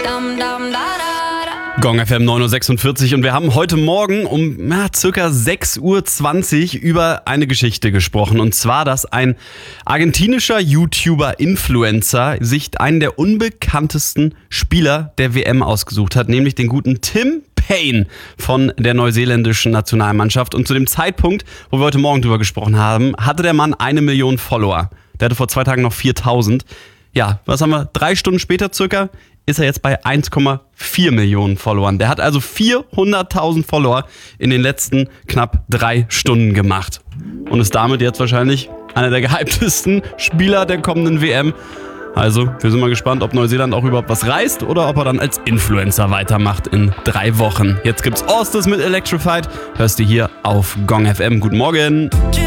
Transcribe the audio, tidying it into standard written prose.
Gong FM 9.46 Uhr und wir haben heute Morgen um circa 6.20 Uhr über eine Geschichte gesprochen. Und zwar, dass ein argentinischer YouTuber-Influencer sich einen der unbekanntesten Spieler der WM ausgesucht hat, nämlich den guten Tim Paine von der neuseeländischen Nationalmannschaft. Und zu dem Zeitpunkt, wo wir heute Morgen drüber gesprochen haben, hatte der Mann 1 Million Follower. Der hatte vor 2 Tagen noch 4.000. Ja, was haben wir? 3 Stunden später circa ist er jetzt bei 1,4 Millionen Followern. Der hat also 400.000 Follower in den letzten knapp 3 Stunden gemacht. Und ist damit jetzt wahrscheinlich einer der gehyptesten Spieler der kommenden WM. Also, wir sind mal gespannt, ob Neuseeland auch überhaupt was reißt oder ob er dann als Influencer weitermacht in 3 Wochen. Jetzt gibt's Orstes mit Electrified. Hörst du hier auf Gong FM. Guten Morgen.